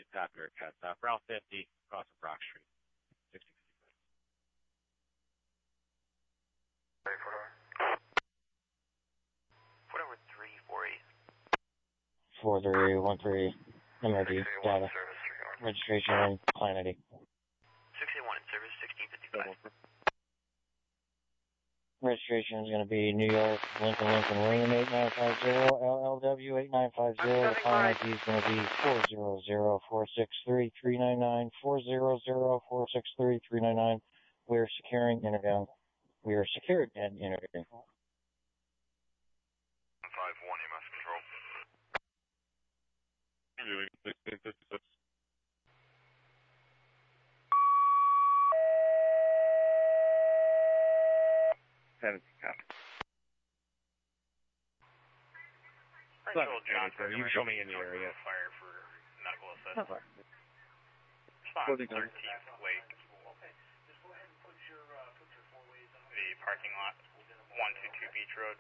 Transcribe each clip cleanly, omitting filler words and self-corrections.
top here at Route 50, across from Brock Street, 6055. Whatever 348. 4313 MRD data. Registration Client ID. 681 in service, 1655. Registration is going to be New York, Lincoln, William 8950, LLW 8950. The client ID is going to be 400-463-399, 400-463-399. We are securing interview. We are secured and interviewing. 51 EMS control. Interviewing 1656. Tennessee copy. Central John, you show me in the area. Fire for medical assessment. Response 13th Lake. The parking lot, 122 Beach Road.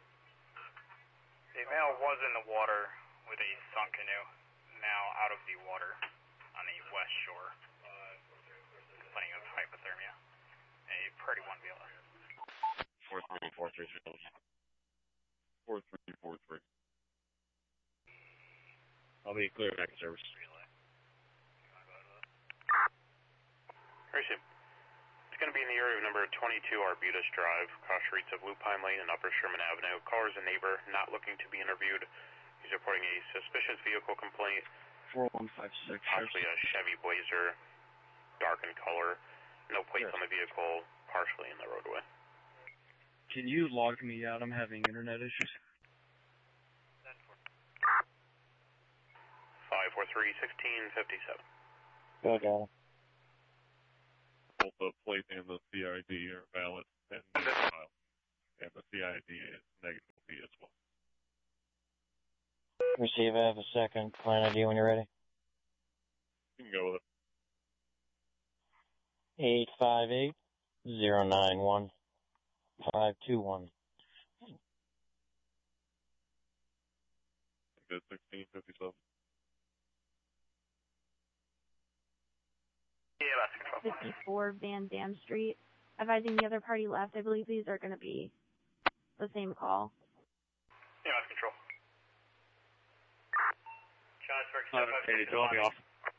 The male was in the water with a sunk canoe, now out of the water on the west shore, complaining of hypothermia. A Priority 1 BLS. 4343. 4343. I'll be clear back to service. Appreciate it. It's going to be in the area of number 22 Arbutus Drive, cross streets of Lupine Lane and Upper Sherman Avenue. Caller is a neighbor, not looking to be interviewed. He's reporting a suspicious vehicle complaint. 4156. Possibly a Chevy Blazer, dark in color. No plates on the vehicle, partially in the roadway. Can you log me out? I'm having internet issues. 543-1657. Go, got it. Both the plate and the CID are valid and file. And the CID is negative B as well. Receive, I have a second. Client ID when you're ready. You can go with it. 858-091-521. Good 1657. Yeah, that's control. 54 Van Dam Street. Advising the other party left. I believe these are going to be the same call. Yeah, that's control. Drop me off.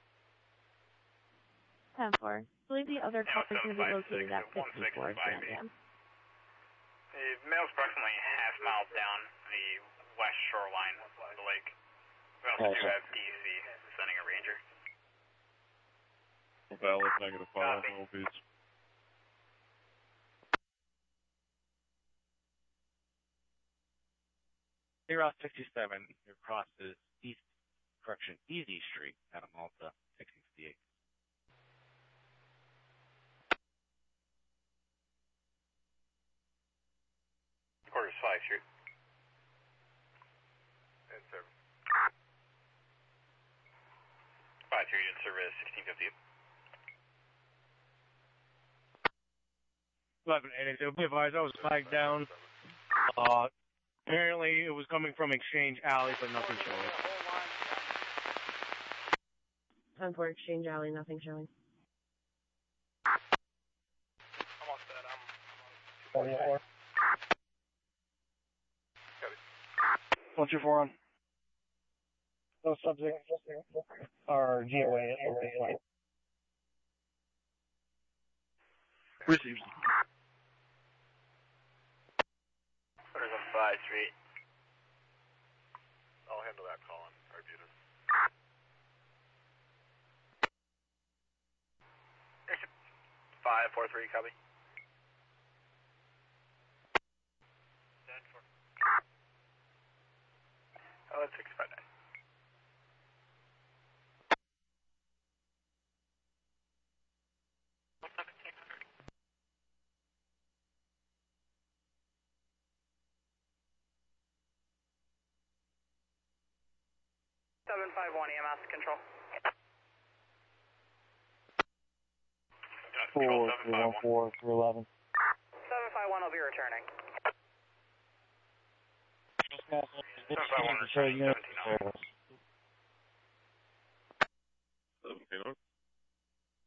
10-4. I believe the other call is going to be located at 54 Van Dam. The male's approximately half mile down the west shoreline of the lake. We also do have DC sending a ranger. Valid negative 5 LBs. Route 67, your cross is Easy Street out of Malta, 1658. Quarters 5 Street. In service. 5 Street in service, 1658. 1182. Be advised, I was flagged down. Apparently, it was coming from Exchange Alley, but nothing showing. 10-4 Exchange Alley, nothing showing. Almost dead. I'm 44. 124 on. No subject. Or GOA. Received. Quarters on 5 Street. I'll handle that call on Arbutus. 543, copy. 10-4. Oh, that's 659. Seven 5-1 EMS control. 4-314-311. 751 will be returning. Show unit service. Okay,